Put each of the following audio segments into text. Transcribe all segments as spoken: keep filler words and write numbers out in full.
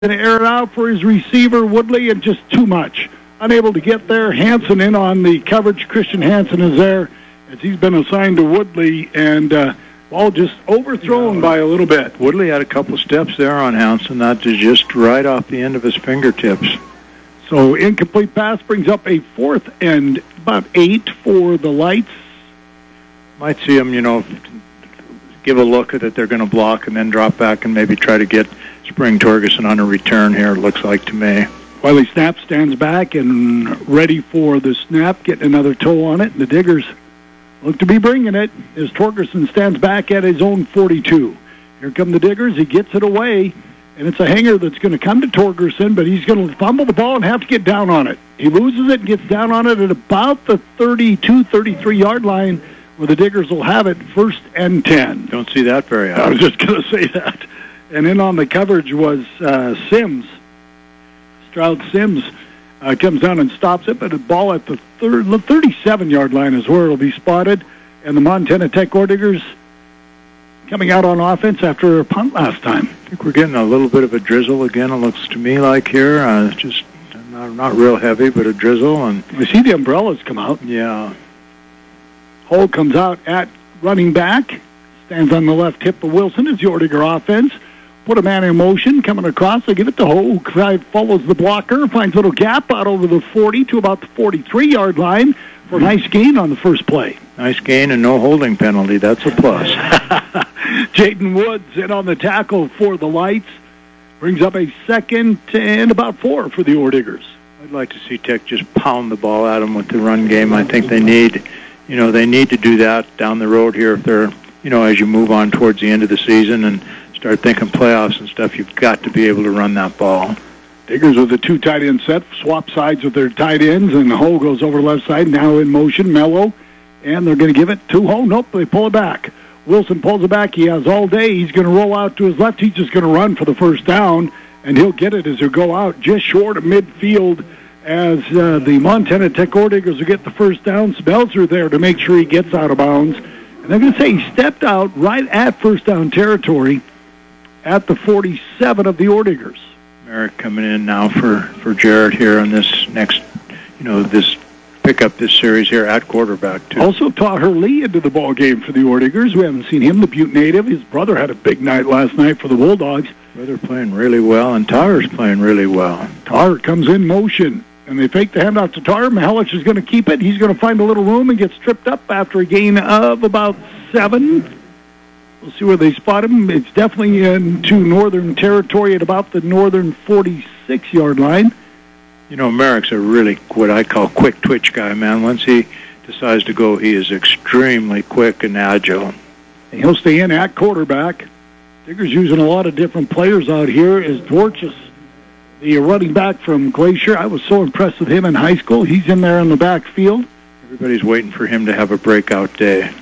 Going to air it out for his receiver, Woodley, and just too much. Unable to get there. Hansen in on the coverage. Christian Hansen is there as he's been assigned to Woodley, and uh, ball just overthrown yeah. by a little bit. Woodley had a couple steps there on Hansen. That is just right off the end of his fingertips. So incomplete pass brings up a fourth and about eight for the Lights. Might see him, you know, give a look at it. They're going to block and then drop back and maybe try to get Spring Torgerson on a return here, it looks like to me. Wiley Snap stands back and ready for the snap, getting another toe on it. And the Diggers look to be bringing it as Torgerson stands back at his own forty-two. Here come the Diggers. He gets it away, and it's a hanger that's going to come to Torgerson, but he's going to fumble the ball and have to get down on it. He loses it and gets down on it at about the thirty-two, thirty-three-yard line, where the Diggers will have it first and ten. Don't see that very often. I was just going to say that. And in on the coverage was uh, Sims. Stroud Sims uh, comes down and stops it, but the ball at the third, the thirty-seven-yard line is where it'll be spotted. And the Montana Tech Oredigers coming out on offense after a punt last time. I think we're getting a little bit of a drizzle again, it looks to me like here. Uh, just not, not real heavy, but a drizzle. And we see the umbrellas come out. Yeah. Hole comes out at running back. Stands on the left hip of Wilson as the Orediger offense. Put a man in motion, coming across. They give it to Ho, who follows the blocker, finds a little gap out over the forty to about the forty-three-yard line for a nice gain on the first play. Nice gain and no holding penalty. That's a plus. Jaden Woods in on the tackle for the Lights. Brings up a second and about four for the Oredigers. I'd like to see Tech just pound the ball at them with the run game. I think they need, you know, they need to do that down the road here if they're, you know, as you move on towards the end of the season and start thinking playoffs and stuff, you've got to be able to run that ball. Diggers with a two tight end set, swap sides with their tight ends, and Ho goes over left side, now in motion, Mello, and they're going to give it to Ho. Nope, they pull it back. Wilson pulls it back. He has all day. He's going to roll out to his left. He's just going to run for the first down, and he'll get it as he'll go out just short of midfield as uh, the Montana Tech Oredigers will get the first down. Smeltzer there to make sure he gets out of bounds. And they're going to say he stepped out right at first down territory at the forty-seven of the Oredigers. Merrick coming in now for, for Jarrett here on this next, you know, this pick up this series here at quarterback, too. Also Taher Lee into the ball game for the Oredigers. We haven't seen him, the Butte native. His brother had a big night last night for the Bulldogs. Brother playing really well, and Taher's playing really well. Taher comes in motion, and they fake the handoff to Taher. Mihelic is going to keep it. He's going to find a little room and gets tripped up after a gain of about seven. We'll see where they spot him. It's definitely into northern territory at about the northern forty-six-yard line. You know, Merrick's a really, what I call, quick twitch guy, man. Once he decides to go, he is extremely quick and agile. And he'll stay in at quarterback. Diggers using a lot of different players out here as Dworchis, the running back from Glacier. I was so impressed with him in high school. He's in there in the backfield. Everybody's waiting for him to have a breakout day.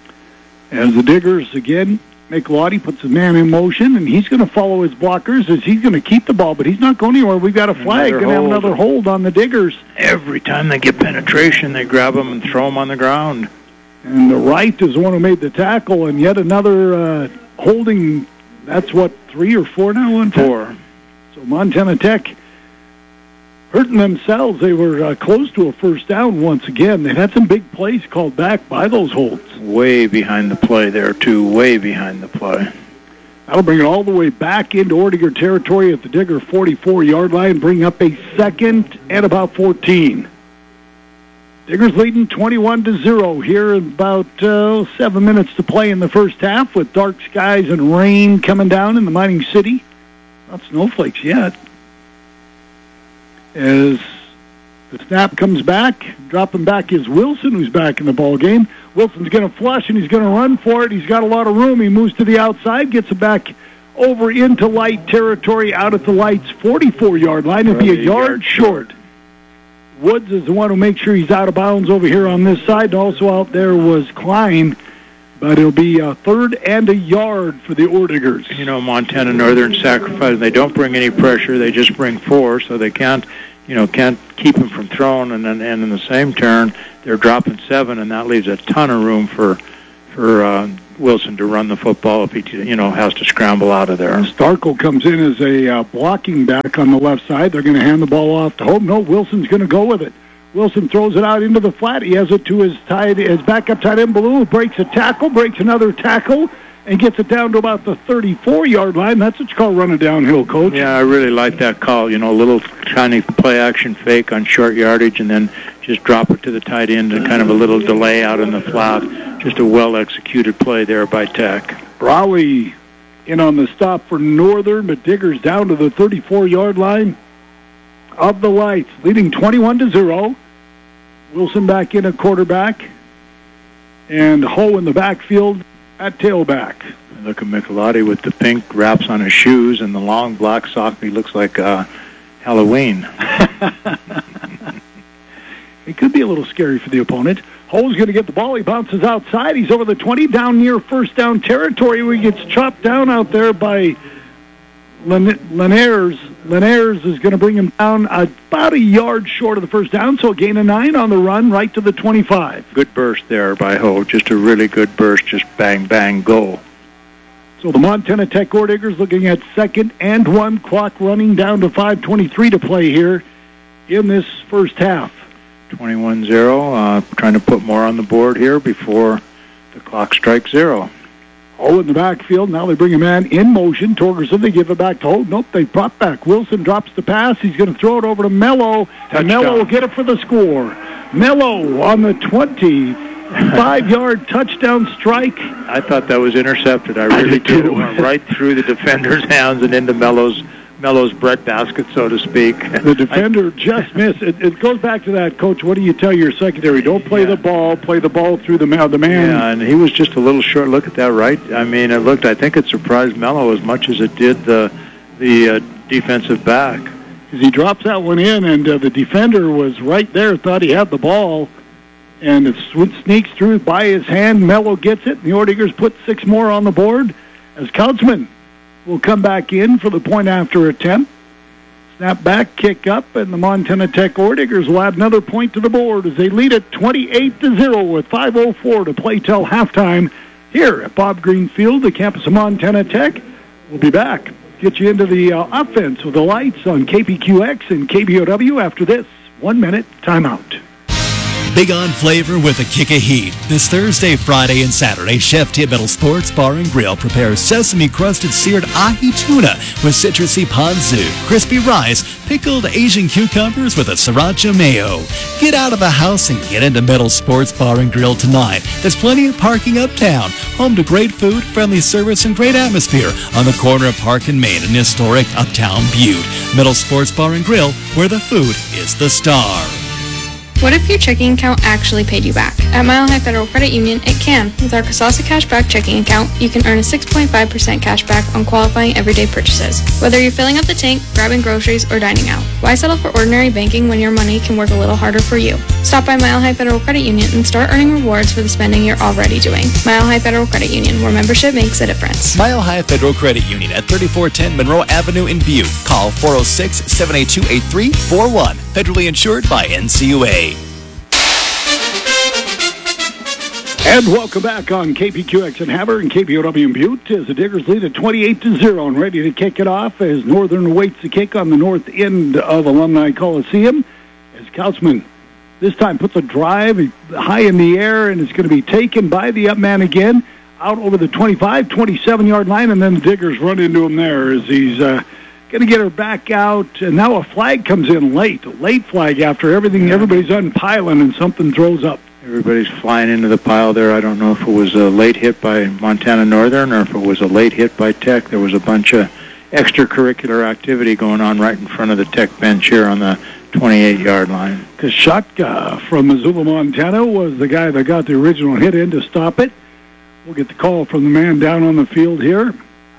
As the Diggers, again, Michelotti puts his man in motion, and he's going to follow his blockers as he's going to keep the ball, but he's not going anywhere. We've got a flag and have another hold on the Diggers. Every time they get penetration, they grab them and throw them on the ground. And the right is the one who made the tackle, and yet another uh, holding. That's what, three or four now? One four. So Montana Tech hurting themselves. They were uh, close to a first down once again. They've had some big plays called back by those holds. Way behind the play there, too. Way behind the play. That'll bring it all the way back into Orediger territory at the Digger forty-four-yard line, bring up a second and about fourteen. Diggers leading twenty-one to zero here in about uh, seven minutes to play in the first half with dark skies and rain coming down in the mining city. Not snowflakes yet. As the snap comes back, dropping back is Wilson, who's back in the ball game. Wilson's going to flush, and he's going to run for it. He's got a lot of room. He moves to the outside, gets it back over into Light territory, out at the Light's forty-four-yard line. It'll be a yard short. Woods is the one who makes sure he's out of bounds over here on this side. Also out there was Klein, but it'll be a third and a yard for the Oredigers. You know, Montana Northern sacrifice. They don't bring any pressure. They just bring four, so they can't, you know, can't keep him from throwing. And then, and in the same turn, they're dropping seven, and that leaves a ton of room for, for uh, Wilson to run the football if he, you know, has to scramble out of there. Starkel comes in as a uh, blocking back on the left side. They're going to hand the ball off to Hope. No, Wilson's going to go with it. Wilson throws it out into the flat. He has it to his tight, his backup tight end, Baloo, breaks a tackle, breaks another tackle, and gets it down to about the thirty-four-yard line. That's what you call running downhill, Coach. Yeah, I really like that call. You know, a little tiny play-action fake on short yardage and then just drop it to the tight end and kind of a little delay out in the flat. Just a well-executed play there by Tech. Brawley in on the stop for Northern, but Diggers down to the thirty-four-yard line of the Lights, leading twenty-one to zero. Wilson back in at quarterback, and Ho in the backfield at tailback. Look at Michelotti with the pink wraps on his shoes and the long black sock. He looks like uh, Halloween. It could be a little scary for the opponent. Ho's going to get the ball. He bounces outside. He's over the twenty, down near first down territory where he gets chopped down out there by Linares. Linares is going to bring him down about a yard short of the first down, so a gain of nine on the run right to the twenty-five. Good burst there by Ho. Just a really good burst. Just bang, bang, go. So the Montana Tech Gorediggers looking at second and one, clock running down to five twenty-three to play here in this first half. twenty-one zero, uh, trying to put more on the board here before the clock strikes zero. Oh, in the backfield. Now they bring a man in motion. Torgerson, they give it back to Holt. Nope, they prop back. Wilson drops the pass. He's going to throw it over to Mello. And Mello will get it for the score. Mello on the twenty-five-yard touchdown strike. I thought that was intercepted. I really I did. did. It went right through the defender's hands and into Mello's Mello's bread basket, so to speak. The defender I, just missed. It, it goes back to that, Coach. What do you tell your secondary? Don't play yeah. the ball. Play the ball through the, the man. Yeah, and he was just a little short. Look at that, right? I mean, it looked. I think it surprised Mello as much as it did the the uh, defensive back. Because he drops that one in, and uh, the defender was right there, thought he had the ball, and it sneaks through by his hand. Mello gets it, and the Orediggers put six more on the board as Kautzman will come back in for the point after attempt. Snap back, kick up, and the Montana Tech Orediggers will add another point to the board as they lead it twenty-eight to zero with five oh four to play till halftime here at Bob Green Field, the campus of Montana Tech. We'll be back. Get you into the uh, offense with the Lights on K P Q X and K B O W after this one-minute timeout. Big on flavor with a kick of heat. This Thursday, Friday, and Saturday, Chef Tip Metal Sports Bar and Grill prepares sesame-crusted seared ahi tuna with citrusy ponzu, crispy rice, pickled Asian cucumbers with a sriracha mayo. Get out of the house and get into Metal Sports Bar and Grill tonight. There's plenty of parking uptown, home to great food, friendly service, and great atmosphere on the corner of Park and Main in historic Uptown Butte. Metal Sports Bar and Grill, where the food is the star. What if your checking account actually paid you back? At Mile High Federal Credit Union, it can. With our Kasasa Cashback checking account, you can earn a six point five percent cash back on qualifying everyday purchases. Whether you're filling up the tank, grabbing groceries, or dining out. Why settle for ordinary banking when your money can work a little harder for you? Stop by Mile High Federal Credit Union and start earning rewards for the spending you're already doing. Mile High Federal Credit Union, where membership makes a difference. Mile High Federal Credit Union at thirty-four ten Monroe Avenue in Butte. Call four oh six, seven eight two, eight three four one. Federally insured by N C U A. And welcome back on K P Q X in Havre and K B O W in Butte as the Diggers lead at twenty-eight to zero and ready to kick it off as Northern awaits the kick on the north end of Alumni Coliseum as Kautzman this time puts a drive high in the air and it's going to be taken by the up man again out over the twenty-five, twenty-seven-yard line, and then the Diggers run into him there as he's uh, going to get her back out, and now a flag comes in late, a late flag after everything, yeah. Everybody's unpiling and something throws up. Everybody's flying into the pile there. I don't know if it was a late hit by Montana Northern or if it was a late hit by Tech. There was a bunch of extracurricular activity going on right in front of the Tech bench here on the twenty-eight-yard line. Kashatka from Missoula, Montana was the guy that got the original hit in to stop it. We'll get the call from the man down on the field here.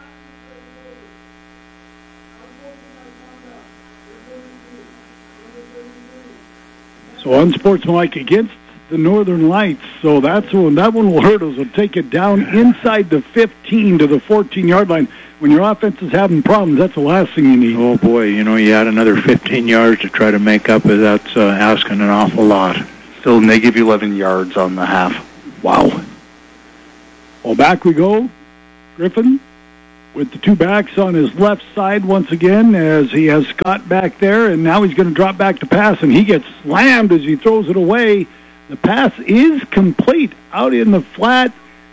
So unsportsmanlike against the Northern Lights. So that's one. That one will hurt us. Will take it down inside the fifteen to the fourteen-yard line. When your offense is having problems, that's the last thing you need. Oh boy, you know you add another fifteen yards to try to make up. That's uh, asking an awful lot. Still negative eleven yards on the half. Wow. Well, back we go. Griffin with the two backs on his left side once again as he has Scott back there, and now he's going to drop back to pass, and he gets slammed as he throws it away. The pass is complete out in the flat,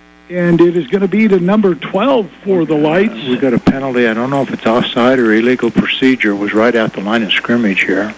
and it is going to be to number twelve for the Lights. We got a penalty. I don't know if it's offside or illegal procedure. It was right at the line of scrimmage here.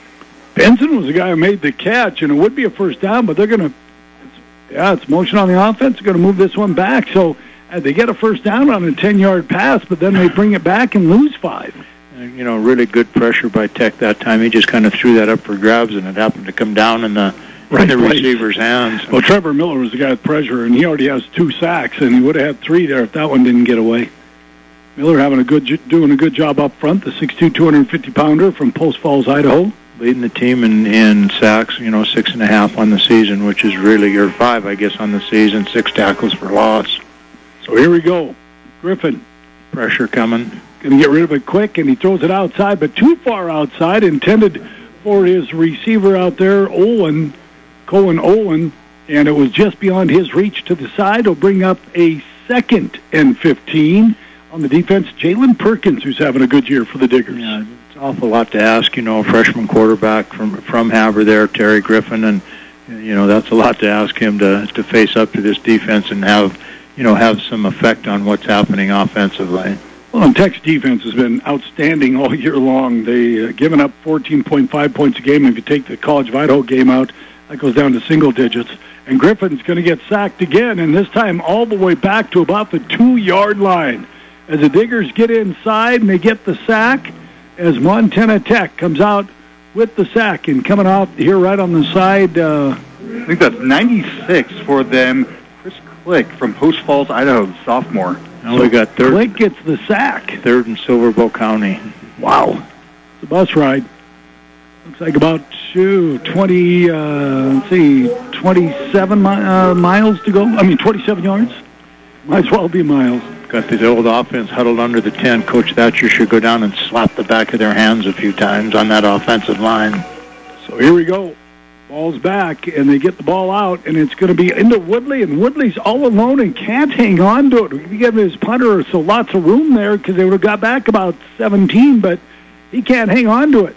Benson was the guy who made the catch, and it would be a first down, but they're going to, yeah, it's motion on the offense. They're going to move this one back. So uh, they get a first down on a ten-yard pass, but then they bring it back and lose five. Uh, you know, really good pressure by Tech that time. He just kind of threw that up for grabs, and it happened to come down in the, right in the place. receiver's hands. Well, Trevor Miller was the guy with pressure, and he already has two sacks, and he would have had three there if that one didn't get away. Miller having a good, doing a good job up front, the six two, two hundred fifty pounder from Post Falls, Idaho. Leading the team in, in sacks, you know, six and a half on the season, which is really, or five, I guess, on the season, six tackles for loss. So here we go. Griffin. Pressure coming. Going to get rid of it quick, and he throws it outside, but too far outside, intended for his receiver out there, Olin, Cohen Olin, and it was just beyond his reach to the side. He'll bring up a second and fifteen. On the defense, Jalen Perkins, who's having a good year for the Diggers. Yeah, it's an awful lot to ask, you know, a freshman quarterback from from Havre there, Terry Griffin, and, you know, that's a lot to ask him to, to face up to this defense and have, you know, have some effect on what's happening offensively. Well, and Tech's defense has been outstanding all year long. They've uh, given up fourteen point five points a game. If you take the College of Idaho game out, that goes down to single digits. And Griffin's going to get sacked again, and this time all the way back to about the two-yard line. As the Diggers get inside and they get the sack, as Montana Tech comes out with the sack, and coming out here right on the side. Uh, I think that's ninety-six for them. Chris Click from Post Falls, Idaho, sophomore. Now we got third. Click gets the sack. Third in Silver Bow County. Wow. It's a bus ride. Looks like about two, twenty, uh, let's see, twenty-seven mi- uh, miles to go. I mean, twenty-seven yards. Might as well be miles. Got the old offense huddled under the tent. Coach Thatcher should go down and slap the back of their hands a few times on that offensive line. So here we go. Ball's back, and they get the ball out, and it's going to be into Woodley, and Woodley's all alone and can't hang on to it. He gave his punter so lots of room there because they would have got back about seventeen, but he can't hang on to it.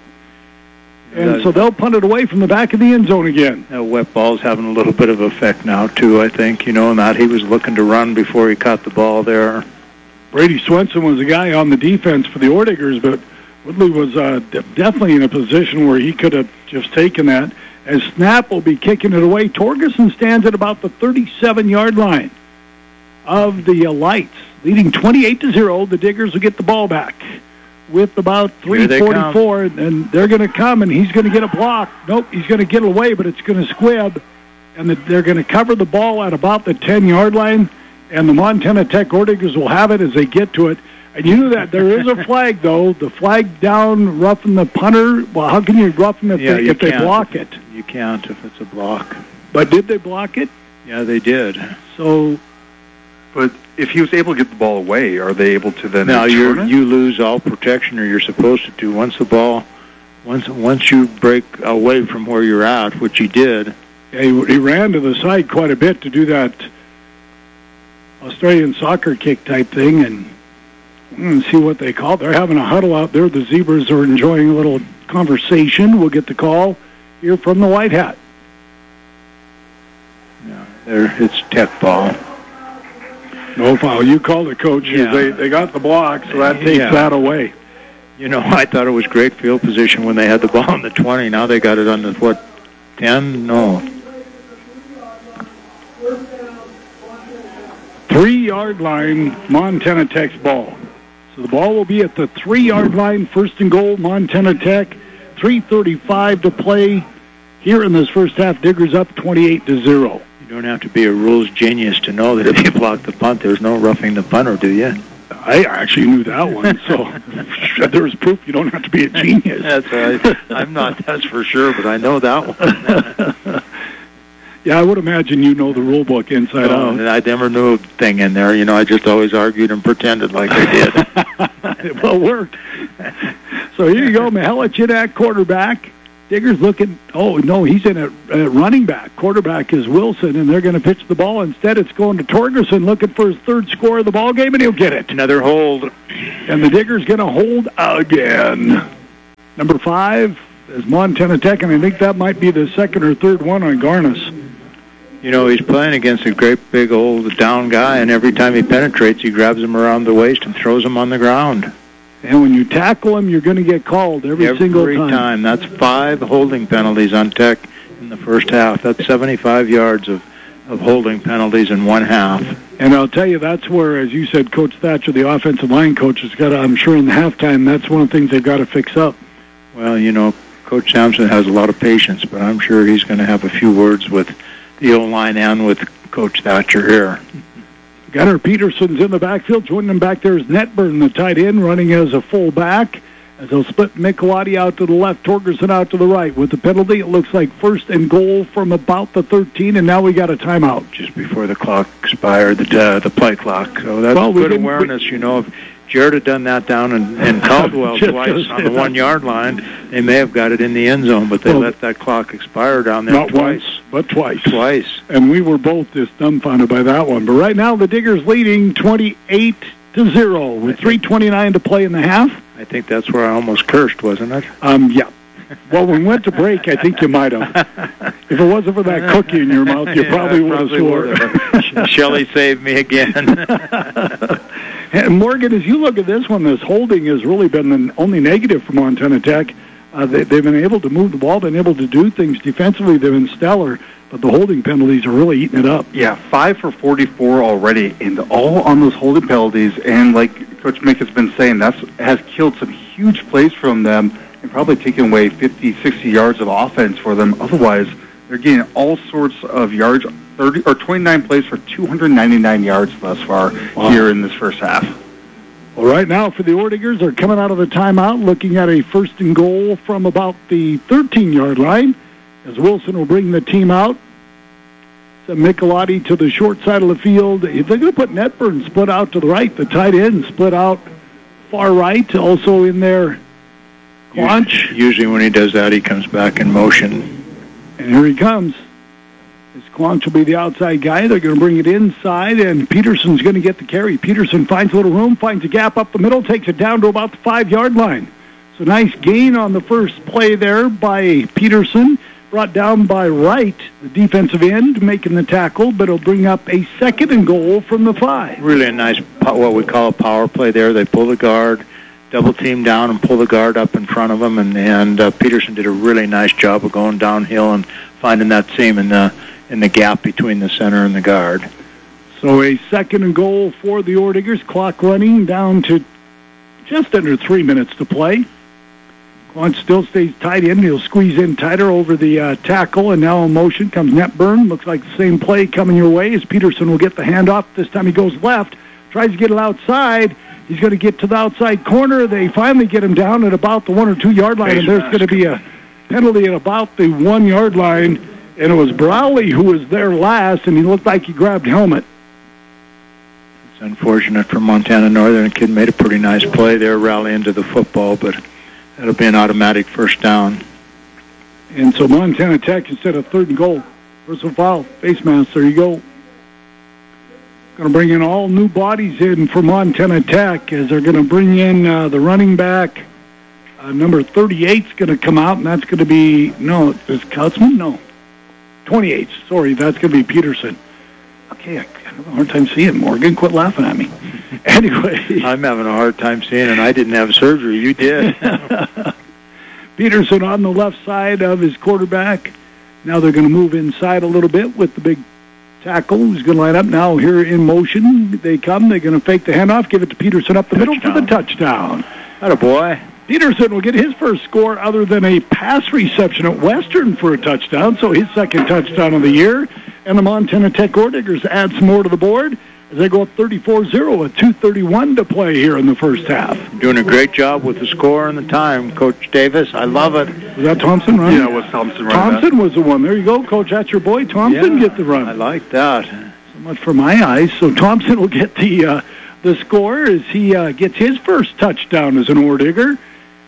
And so they'll punt it away from the back of the end zone again. That wet ball's having a little bit of effect now, too, I think. You know, and that he was looking to run before he caught the ball there. Brady Swenson was the guy on the defense for the Orediggers, but Woodley was uh, de- definitely in a position where he could have just taken that. As snap will be kicking it away, Torgerson stands at about the thirty-seven-yard line of the uh, Lights, leading twenty-eight to zero. The Diggers will get the ball back with about three forty-four, and they're going to come, and he's going to get a block. Nope, he's going to get it away, but it's going to squib, and the, they're going to cover the ball at about the ten-yard line, and the Montana Tech Orediggers will have it as they get to it. And you know that there is a flag, though. The flag down, roughing the punter. Well, how can you rough them if, yeah, they, if they block it? You can't if it's a block. But did they block it? Yeah, they did. So, but if he was able to get the ball away, are they able to then now return you it? you lose all protection, or you're supposed to do. Once the ball, once once you break away from where you're at, which he did. Yeah, he, he ran to the side quite a bit to do that Australian soccer kick type thing, and mm, see what they call it. They're having a huddle out there. The Zebras are enjoying a little conversation. We'll get the call here from the White Hat. Yeah, there it's Tech ball. No foul. You called it, Coach. Yeah. They they got the block, so that takes Yeah. that away. You know, I thought it was great field position when they had the ball on the twenty. Now they got it on the, what, ten? No. Three-yard line, Montana Tech's ball. So the ball will be at the three-yard line, first and goal, Montana Tech. three thirty-five to play here in this first half. Diggers up twenty-eight to zero. You don't have to be a rules genius to know that if you block the punt, there's no roughing the punter, do you? I actually knew that one, so there's proof you don't have to be a genius. That's right. I'm not, that's for sure, but I know that one. Yeah, I would imagine you know the rule book inside Oh, out. I never knew a thing in there. You know, I just always argued and pretended like I did. Well, it worked. So here you go, Mihelic at quarterback. Diggers looking, oh, no, he's in at, at running back. Quarterback is Wilson, and they're going to pitch the ball. Instead, it's going to Torgerson looking for his third score of the ball game, and he'll get it. Another hold. And the Diggers going to hold again. Number five is Montana Tech, and I think that might be the second or third one on Garnis. You know, he's playing against a great big old down guy, and every time he penetrates, he grabs him around the waist and throws him on the ground. And when you tackle him, you're going to get called every, every single time. Every time. That's five holding penalties on Tech in the first half. That's seventy-five yards of, of holding penalties in one half. And I'll tell you, that's where, as you said, Coach Thatcher, the offensive line coach, has got to, I'm sure in the halftime, that's one of the things they've got to fix up. Well, you know, Coach Sampson has a lot of patience, but I'm sure he's going to have a few words with the O-line and with Coach Thatcher here. Gunnar Peterson's in the backfield. Joining him back there is Netburn, the tight end, running as a fullback. As they'll split Michelati out to the left, Torgerson out to the right. With the penalty, it looks like first and goal from about the thirteen, and now we got a timeout. Just before the clock expired, the uh, the play clock. So that's well, good awareness, we, you know. If Jared had done that down in, in Caldwell twice on the one-yard line, they may have got it in the end zone, but they well, let that clock expire down there not twice. Once, but twice. Twice. And we were both just dumbfounded by that one. But right now, the Diggers leading twenty-eight to zero with three twenty-nine to play in the half. I think that's where I almost cursed, wasn't it? Um, yeah. Well, when we went to break, I think you might have. If it wasn't for that cookie in your mouth, you yeah, probably would have swore. Shelley saved me again. And Morgan, as you look at this one, this holding has really been the only negative for Montana Tech. Uh, they, they've been able to move the ball, been able to do things defensively. They've been stellar, but the holding penalties are really eating it up. Yeah, five for forty-four already, and all on those holding penalties. And like Coach Mick has been saying, that's has killed some huge plays from them and probably taken away fifty, sixty yards of offense for them. Otherwise, they're getting all sorts of yards. thirty or twenty-nine plays for two hundred ninety-nine yards thus far wow. here in this first half. Well, right now for the Ordigers, they're coming out of the timeout, looking at a first and goal from about the thirteen-yard line, as Wilson will bring the team out. So Michelati to the short side of the field. They're going to put Netburn split out to the right. The tight end split out far right, also in there. Quanch. Usually when he does that, he comes back in motion. And here he comes. This Quanch will be the outside guy. They're going to bring it inside, and Peterson's going to get the carry. Peterson finds a little room, finds a gap up the middle, takes it down to about the five-yard line. So nice gain on the first play there by Peterson. Brought down by Wright, the defensive end, making the tackle, but it'll bring up a second and goal from the five. Really a nice, what we call a power play there. They pull the guard, double team down, and pull the guard up in front of them, and, and uh, Peterson did a really nice job of going downhill and finding that seam in the, in the gap between the center and the guard. So a second and goal for the Ordigers. Clock running down to just under three minutes to play. Quanch still stays tight in. He'll squeeze in tighter over the uh, tackle, and now in motion comes Netburn. Looks like the same play coming your way as Peterson will get the handoff. This time he goes left, tries to get it outside. He's going to get to the outside corner. They finally get him down at about the one or two yard line, and there's going to be a penalty at about the one yard line. And it was Browley who was there last, and he looked like he grabbed helmet. It's unfortunate for Montana Northern. The kid made a pretty nice play there, rallying to the football, but that'll be an automatic first down. And so Montana Tech instead of third and goal. Personal foul, face mask, there you go. Going to bring in all new bodies in for Montana Tech as they're going to bring in uh, the running back. Uh, number thirty-eight is going to come out, and that's going to be, no, is Kautzman? No. twenty-eight, sorry, that's going to be Peterson. Okay, I have a hard time seeing Morgan. Quit laughing at me. Anyway. I'm having a hard time seeing, and I didn't have surgery. You did. Peterson on the left side of his quarterback. Now they're going to move inside a little bit with the big tackle who's going to line up now here in motion. They come. They're going to fake the handoff, give it to Peterson up the touchdown. middle for the touchdown. Atta boy. Peterson will get his first score other than a pass reception at Western for a touchdown, so his second touchdown of the year. And the Montana Tech Ordigers add some more to the board as they go up thirty-four zero with two thirty-one to play here in the first half. Doing a great job with the score and the time, Coach Davis. I love it. Was that Thompson running? Yeah, it was Thompson running. Thompson was the one. There you go, Coach. That's your boy. Thompson yeah, get the run. I like that. So much for my eyes. So Thompson will get the uh, the score as he uh, gets his first touchdown as an Ordigger.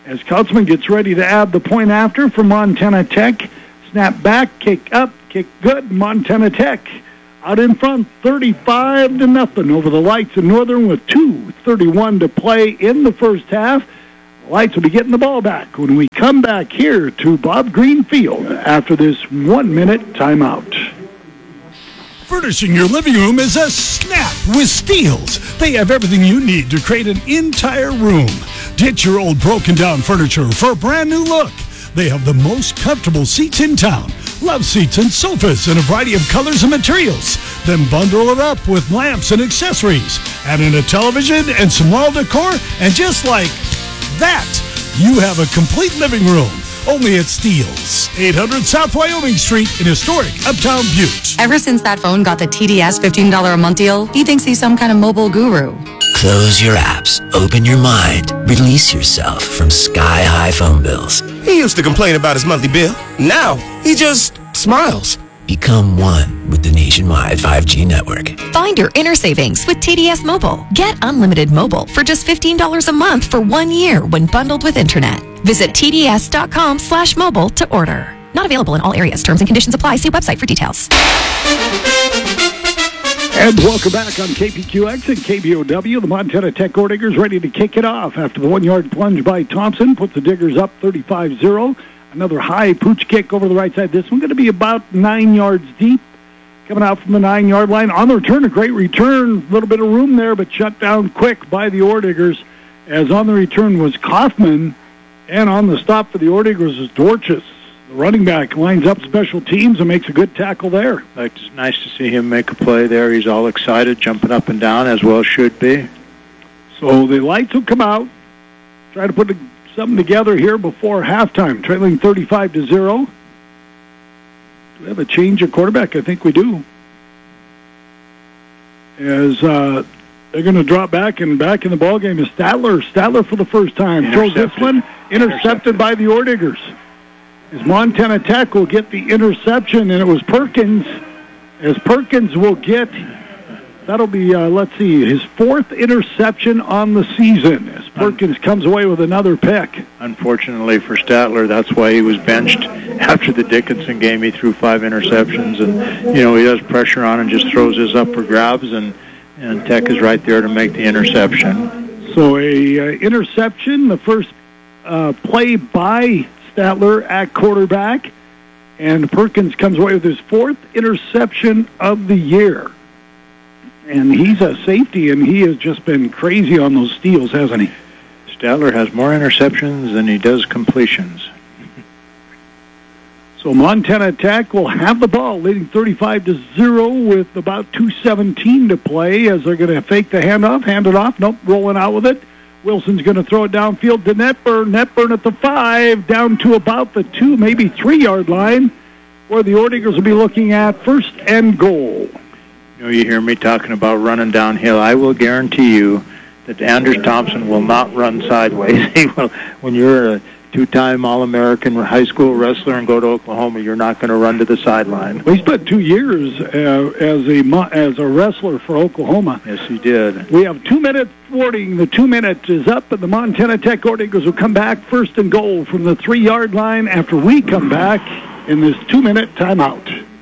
as Kautzman gets ready to add the point after for Montana Tech. Snap back, kick up, kick good. Montana Tech out in front, thirty-five to nothing over the Lights in Northern with two thirty-one to play in the first half. The Lights will be getting the ball back when we come back here to Bob Green Field after this one-minute timeout. Furnishing your living room is a snap with Steels. They have everything you need to create an entire room. Ditch your old broken-down furniture for a brand-new look. They have the most comfortable seats in town. Love seats and sofas in a variety of colors and materials. Then bundle it up with lamps and accessories. Add in a television and some wall decor, and just like that, you have a complete living room. Only at Steels. eight hundred South Wyoming Street in historic Uptown Butte. Ever since that phone got the T D S fifteen dollars a month deal, he thinks he's some kind of mobile guru. Close your apps, open your mind, release yourself from sky-high phone bills. He used to complain about his monthly bill. Now, he just smiles. Become one with the nationwide five G network. Find your inner savings with T D S Mobile. Get unlimited mobile for just fifteen dollars a month for one year when bundled with internet. Visit tds.com slash mobile to order. Not available in all areas. Terms and conditions apply. See website for details. And welcome back on K P Q X and K B O W. The Montana Tech Ore Diggers ready to kick it off after the one-yard plunge by Thompson. Puts the Diggers up thirty-five zero. Another high pooch kick over the right side. This one going to be about nine yards deep. Coming out from the nine-yard line. On the return, a great return. A little bit of room there, but shut down quick by the Ore Diggers. As on the return was Kaufman. And on the stop for the Ore Diggers is Dorches. The running back lines up special teams and makes a good tackle there. It's nice to see him make a play there. He's all excited, jumping up and down, as well should be. So the Lights will come out, try to put something together here before halftime, trailing thirty-five to zero. Do we have a change of quarterback? I think we do. As uh, they're going to drop back, and back in the ballgame is Statler. Statler for the first time throws this one, intercepted, intercepted by the Ore Diggers. As Montana Tech will get the interception, and it was Perkins. As Perkins will get, that'll be, uh, let's see, his fourth interception on the season. As Perkins comes away with another pick. Unfortunately for Statler, that's why he was benched after the Dickinson game. He threw five interceptions, and, you know, he does pressure on and just throws his up for grabs, and, and Tech is right there to make the interception. So a uh, interception, the first uh, play by Statler at quarterback, and Perkins comes away with his fourth interception of the year. And he's a safety, and he has just been crazy on those steals, hasn't he? Statler has more interceptions than he does completions. So Montana Tech will have the ball, leading thirty-five to zero with about two seventeen to play, as they're going to fake the handoff, hand it off, nope, rolling out with it. Wilson's going to throw it downfield to Netburn. Netburn at the five, down to about the two, maybe three-yard line, where the Ore Diggers will be looking at first and goal. You know, you hear me talking about running downhill. I will guarantee you that Anders Thompson will not run sideways. He will, when you're a two-time All-American high school wrestler and go to Oklahoma, you're not going to run to the sideline. Well, he spent two years uh, as a as a wrestler for Oklahoma. Yes, he did. We have two minutes forty. The two minutes is up, and the Montana Tech Ore Diggers will come back first and goal from the three-yard line after we come back in this two-minute timeout.